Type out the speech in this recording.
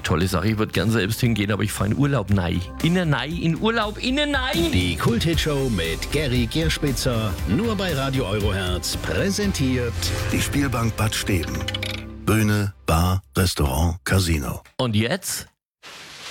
tolle Sache. Ich würde gern selbst hingehen, aber ich fahre in Urlaub nein. In Urlaub. Die Kult-Hit-Show mit Gary Gerspitzer, nur bei Radio Eurohertz, präsentiert Die Spielbank Bad Steben. Bühne, Bar, Restaurant, Casino. Und jetzt